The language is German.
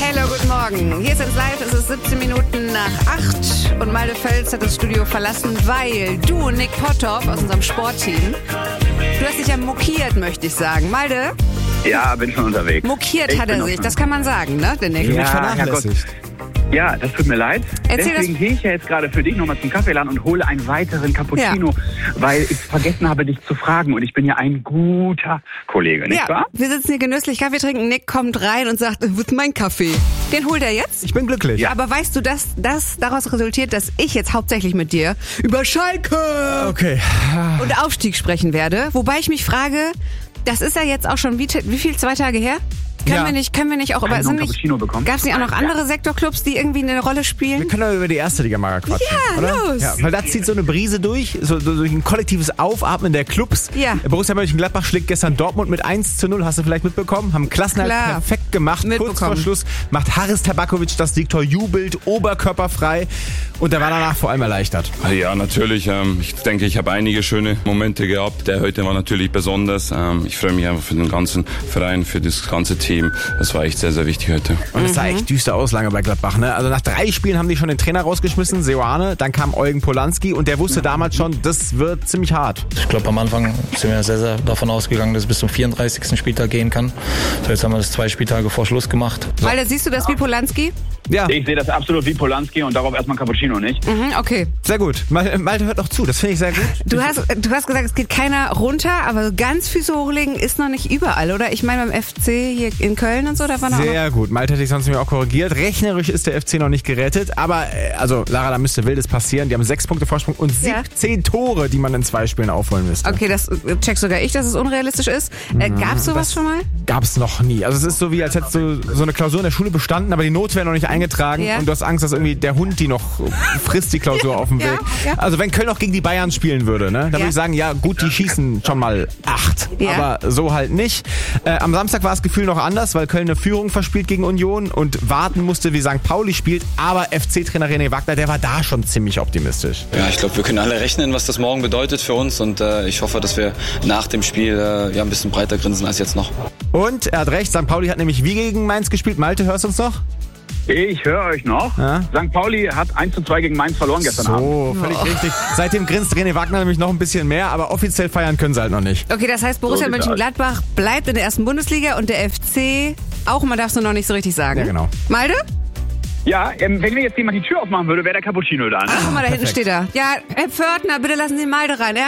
Hallo, guten Morgen. Hier ist es live, es ist 17 Minuten nach 8 und Malte Völz hat das Studio verlassen, weil du, Nick Potthoff aus unserem Sportteam, du hast dich ja mokiert, möchte ich sagen. Malte? Ja, bin schon unterwegs. Mokiert hat er sich, das kann man sagen, ne, der Nick? Ja, vernachlässigt. Ja, das tut mir leid. Deswegen gehe ich ja jetzt gerade für dich nochmal zum Kaffeeladen und hole einen weiteren Cappuccino, weil ich vergessen habe, dich zu fragen. Und ich bin ja ein guter Kollege, nicht wahr? Wir sitzen hier genüsslich Kaffee trinken. Nick kommt rein und sagt, wo ist mein Kaffee? Den holt er jetzt? Ich bin glücklich. Ja. Aber weißt du, dass das daraus resultiert, dass ich jetzt hauptsächlich mit dir über Schalke und Aufstieg sprechen werde? Wobei ich mich frage, das ist ja jetzt auch schon wie viel, 2 Tage her? Können wir nicht auch über... Gab es nicht auch noch andere Sektorclubs, die irgendwie eine Rolle spielen? Wir können doch über die erste Liga mal quatschen, oder? Los! Ja, weil da zieht so eine Brise durch, so durch ein kollektives Aufatmen der Clubs. Ja. Borussia Mönchengladbach schlägt gestern Dortmund mit 1:0, hast du vielleicht mitbekommen? Haben Klassenerhalt perfekt gemacht. Kurz vor Schluss macht Haris Tabakovic das Siegtor, jubelt, oberkörperfrei und der war danach vor allem erleichtert. Ja, natürlich. Ich denke, ich habe einige schöne Momente gehabt. Der heute war natürlich besonders. Ich freue mich einfach für den ganzen Verein, für das ganze Team. Das war echt sehr, sehr wichtig heute. Und es sah echt düster aus lange bei Gladbach, ne? Also nach 3 Spielen haben die schon den Trainer rausgeschmissen, Seoane, dann kam Eugen Polanski und der wusste damals schon, das wird ziemlich hart. Ich glaube, am Anfang sind wir sehr, sehr davon ausgegangen, dass es bis zum 34. Spieltag gehen kann. So, jetzt haben wir das 2 Spieltage vor Schluss gemacht. Malte, siehst du das wie Polanski? Ja. Ich sehe das absolut wie Polanski und darauf erstmal Cappuccino, nicht? Okay. Sehr gut. Malte hört noch zu, das finde ich sehr gut. Du hast gesagt, es geht keiner runter, aber ganz Füße hochlegen ist noch nicht überall, oder? Ich meine beim FC hier in Köln und so, da war noch... Sehr gut. Malte hätte ich sonst mir auch korrigiert. Rechnerisch ist der FC noch nicht gerettet, aber also Lara, da müsste Wildes passieren. Die haben 6 Punkte Vorsprung und 17 Tore, die man in 2 Spielen aufholen müsste. Okay, das check sogar ich, dass es unrealistisch ist. Gab's sowas schon mal? Gab's noch nie. Also es ist so wie, als hättest du so eine Klausur in der Schule bestanden, aber die Note wäre noch nicht eingetragen und du hast Angst, dass irgendwie der Hund die noch frisst, die Klausur auf dem Weg. Ja. Also wenn Köln noch gegen die Bayern spielen würde, ne, dann würde ich sagen, ja gut, die schießen schon mal 8. Aber so halt nicht. Am Samstag war das Gefühl noch anders, weil Köln eine Führung verspielt gegen Union und warten musste, wie St. Pauli spielt. Aber FC-Trainer René Wagner, der war da schon ziemlich optimistisch. Ja, ich glaube, wir können alle rechnen, was das morgen bedeutet für uns. Und ich hoffe, dass wir nach dem Spiel ein bisschen breiter grinsen als jetzt noch. Und er hat recht, St. Pauli hat nämlich wie gegen Mainz gespielt. Malte, hörst du uns noch? Ich höre euch noch. Ja? St. Pauli hat 1:2 gegen Mainz verloren gestern Abend. So, völlig richtig. Seitdem grinst René Wagner nämlich noch ein bisschen mehr, aber offiziell feiern können sie halt noch nicht. Okay, das heißt, Borussia Mönchengladbach bleibt in der ersten Bundesliga und der FC auch, man darf es nur noch nicht so richtig sagen. Ja, genau. Malte? Ja, wenn mir jetzt jemand die Tür aufmachen würde, wäre der Cappuccino da. Ne? Ach, guck mal, da hinten steht er. Ja, Herr Pförtner, bitte lassen Sie Malte rein.